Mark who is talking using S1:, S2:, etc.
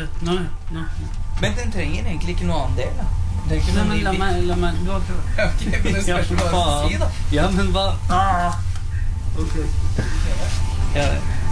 S1: Nå.
S2: Men den trenger egentlig ikke noe annen del, da. Det er ikke
S1: Nei,
S2: noe
S1: men la meg, du har prøvd.
S2: Ja, ok, men det spørs hva du si, da.
S1: Ja, men hva? Ok.
S2: Ja,